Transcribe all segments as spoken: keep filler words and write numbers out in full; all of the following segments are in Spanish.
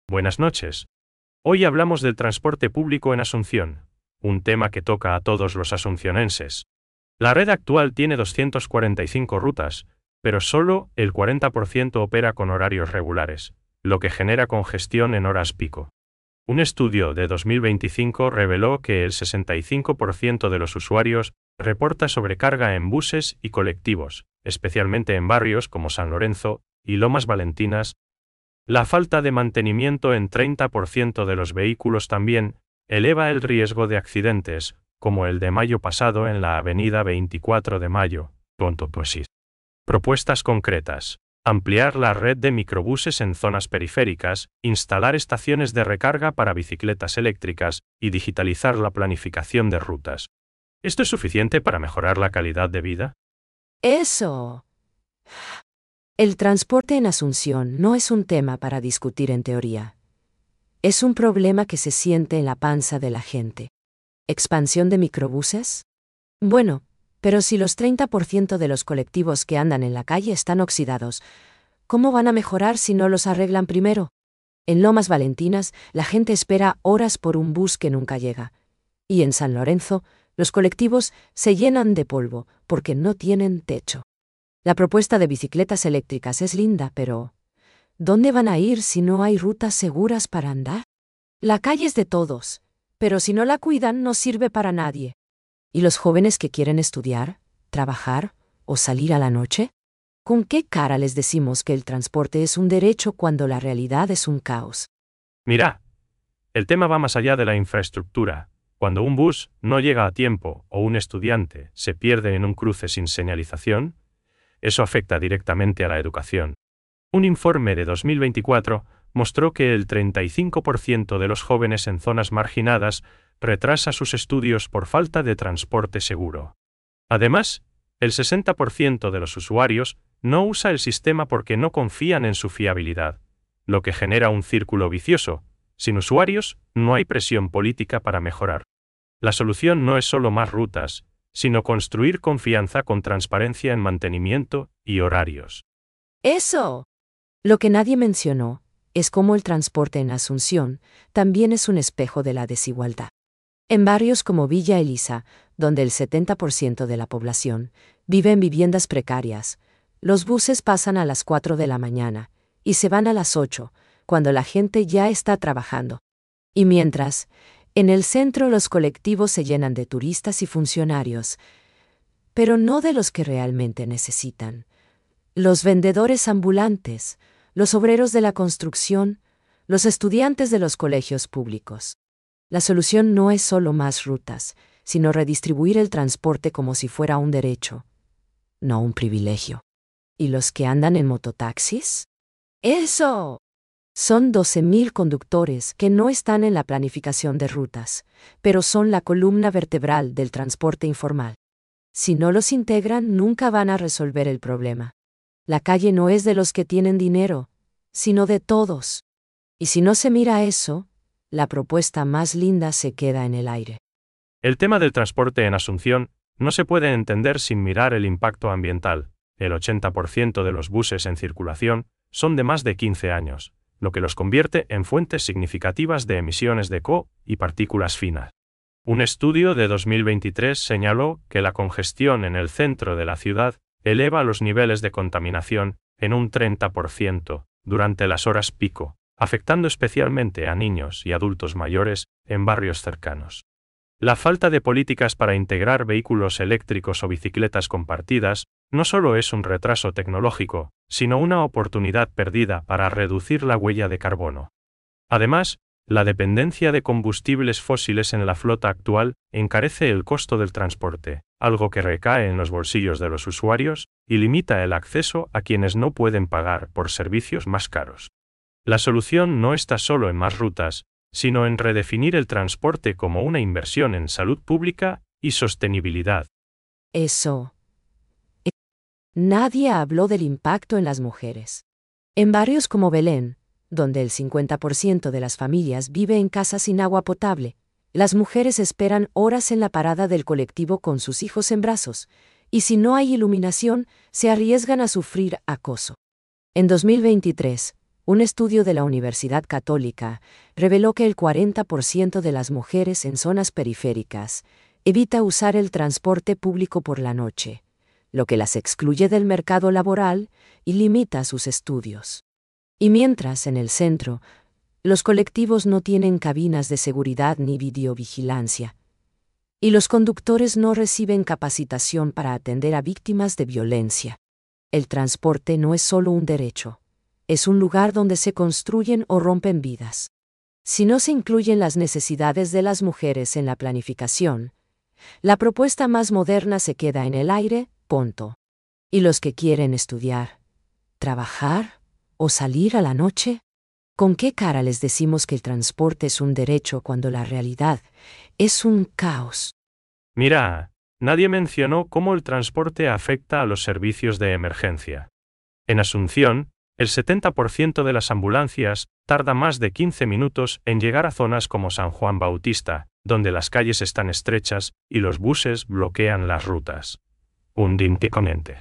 Buenas noches. Hoy hablamos del transporte público en Asunción, un tema que toca a todos los asuncionenses. La red actual tiene doscientas cuarenta y cinco rutas, pero solo el cuarenta por ciento opera con horarios regulares, lo que genera congestión en horas pico. Un estudio de dos mil veinticinco reveló que el sesenta y cinco por ciento de los usuarios reporta sobrecarga en buses y colectivos, especialmente en barrios como San Lorenzo y Lomas Valentinas. La falta de mantenimiento en treinta por ciento de los vehículos también eleva el riesgo de accidentes, como el de mayo pasado en la avenida veinticuatro de mayo. Propuestas concretas: ampliar la red de microbuses en zonas periféricas, instalar estaciones de recarga para bicicletas eléctricas y digitalizar la planificación de rutas. ¿Esto es suficiente para mejorar la calidad de vida? Eso. El transporte en Asunción no es un tema para discutir en teoría. Es un problema que se siente en la panza de la gente. ¿Expansión de microbuses? Bueno, pero si los treinta por ciento de los colectivos que andan en la calle están oxidados, ¿cómo van a mejorar si no los arreglan primero? En Lomas Valentinas, la gente espera horas por un bus que nunca llega. Y en San Lorenzo, los colectivos se llenan de polvo porque no tienen techo. La propuesta de bicicletas eléctricas es linda, pero ¿dónde van a ir si no hay rutas seguras para andar? La calle es de todos, pero si no la cuidan no sirve para nadie. ¿Y los jóvenes que quieren estudiar, trabajar o salir a la noche? ¿Con qué cara les decimos que el transporte es un derecho cuando la realidad es un caos? Mira, el tema va más allá de la infraestructura. Cuando un bus no llega a tiempo o un estudiante se pierde en un cruce sin señalización, eso afecta directamente a la educación. Un informe de dos mil veinticuatro mostró que el treinta y cinco por ciento de los jóvenes en zonas marginadas retrasa sus estudios por falta de transporte seguro. Además, el sesenta por ciento de los usuarios no usa el sistema porque no confían en su fiabilidad, lo que genera un círculo vicioso. Sin usuarios, no hay presión política para mejorar. La solución no es solo más rutas, sino construir confianza con transparencia en mantenimiento y horarios. Eso. Lo que nadie mencionó es cómo el transporte en Asunción también es un espejo de la desigualdad. En barrios como Villa Elisa, donde el setenta por ciento de la población vive en viviendas precarias, los buses pasan a las cuatro de la mañana y se van a las ocho, cuando la gente ya está trabajando. Y mientras, en el centro los colectivos se llenan de turistas y funcionarios, pero no de los que realmente necesitan. Los vendedores ambulantes, los obreros de la construcción, los estudiantes de los colegios públicos. La solución no es solo más rutas, sino redistribuir el transporte como si fuera un derecho, no un privilegio. ¿Y los que andan en mototaxis? ¡Eso! Son doce mil conductores que no están en la planificación de rutas, pero son la columna vertebral del transporte informal. Si no los integran, nunca van a resolver el problema. La calle no es de los que tienen dinero, sino de todos. Y si no se mira eso, la propuesta más linda se queda en el aire. El tema del transporte en Asunción no se puede entender sin mirar el impacto ambiental. El ochenta por ciento de los buses en circulación son de más de quince años, lo que los convierte en fuentes significativas de emisiones de C O y partículas finas. Un estudio de dos mil veintitrés señaló que la congestión en el centro de la ciudad eleva los niveles de contaminación en un treinta por ciento durante las horas pico, afectando especialmente a niños y adultos mayores en barrios cercanos. La falta de políticas para integrar vehículos eléctricos o bicicletas compartidas no solo es un retraso tecnológico, sino una oportunidad perdida para reducir la huella de carbono. Además, la dependencia de combustibles fósiles en la flota actual encarece el costo del transporte, algo que recae en los bolsillos de los usuarios y limita el acceso a quienes no pueden pagar por servicios más caros. La solución no está solo en más rutas, sino en redefinir el transporte como una inversión en salud pública y sostenibilidad. Eso. Nadie habló del impacto en las mujeres. En barrios como Belén, donde el cincuenta por ciento de las familias vive en casas sin agua potable, las mujeres esperan horas en la parada del colectivo con sus hijos en brazos, y si no hay iluminación, se arriesgan a sufrir acoso. En dos mil veintitrés, Un estudio de la Universidad Católica reveló que el cuarenta por ciento de las mujeres en zonas periféricas evita usar el transporte público por la noche, lo que las excluye del mercado laboral y limita sus estudios. Y mientras, en el centro, los colectivos no tienen cabinas de seguridad ni videovigilancia, y los conductores no reciben capacitación para atender a víctimas de violencia. El transporte no es solo un derecho, es un lugar donde se construyen o rompen vidas. Si no se incluyen las necesidades de las mujeres en la planificación, la propuesta más moderna se queda en el aire, punto. ¿Y los que quieren estudiar, trabajar o salir a la noche? ¿Con qué cara les decimos que el transporte es un derecho cuando la realidad es un caos? Mira, nadie mencionó cómo el transporte afecta a los servicios de emergencia. En Asunción, el setenta por ciento de las ambulancias tarda más de quince minutos en llegar a zonas como San Juan Bautista, donde las calles están estrechas y los buses bloquean las rutas. Un inconveniente.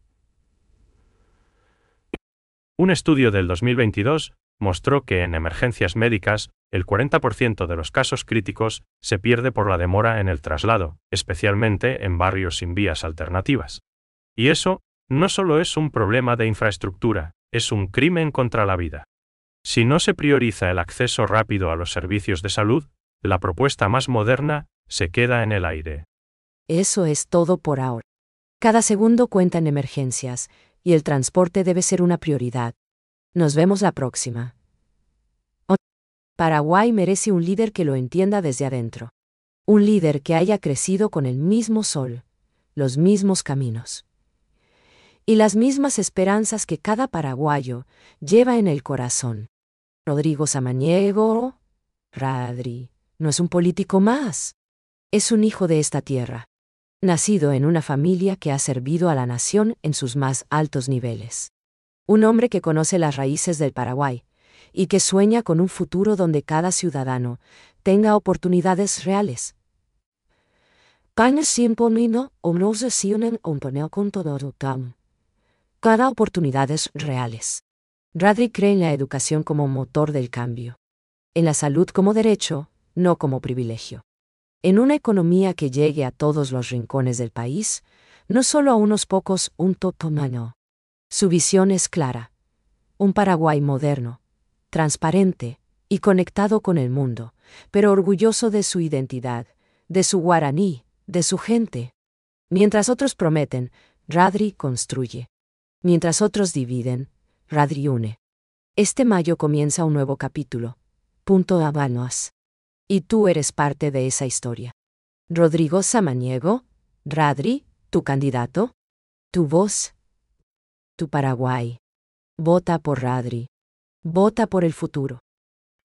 Un estudio del dos mil veintidós mostró que en emergencias médicas, el cuarenta por ciento de los casos críticos se pierde por la demora en el traslado, especialmente en barrios sin vías alternativas. Y eso no solo es un problema de infraestructura, es un crimen contra la vida. Si no se prioriza el acceso rápido a los servicios de salud, la propuesta más moderna se queda en el aire. Eso es todo por ahora. Cada segundo cuenta en emergencias, y el transporte debe ser una prioridad. Nos vemos la próxima. Paraguay merece un líder que lo entienda desde adentro. Un líder que haya crecido con el mismo sol, los mismos caminos y las mismas esperanzas que cada paraguayo lleva en el corazón. Rodrigo Samaniego, Radri, no es un político más. Es un hijo de esta tierra, nacido en una familia que ha servido a la nación en sus más altos niveles. Un hombre que conoce las raíces del Paraguay y que sueña con un futuro donde cada ciudadano tenga oportunidades reales. Cada oportunidades reales. Radri cree en la educación como motor del cambio. En la salud como derecho, no como privilegio. En una economía que llegue a todos los rincones del país, no solo a unos pocos, un totomano. Su visión es clara. Un Paraguay moderno, transparente y conectado con el mundo, pero orgulloso de su identidad, de su guaraní, de su gente. Mientras otros prometen, Radri construye. Mientras otros dividen, Radri une. Este mayo comienza un nuevo capítulo. Punto Habanos. Y tú eres parte de esa historia. Rodrigo Samaniego, Radri, tu candidato, tu voz, tu Paraguay. Vota por Radri. Vota por el futuro.